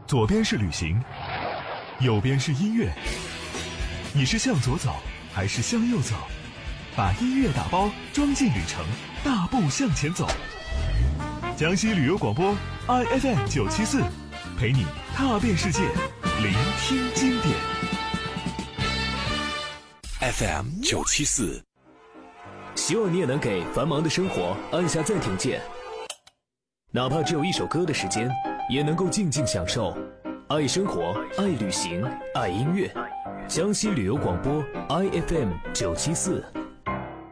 左边是旅行，右边是音乐。你是向左走还是向右走？把音乐打包装进旅程，大步向前走。江西旅游广播 iFM 974，陪你踏遍世界，聆听经典。 FM 974， 希望你也能给繁忙的生活按下暂停键，哪怕只有一首歌的时间，也能够静静享受。爱生活，爱旅行，爱音乐。江西旅游广播 iFM 974。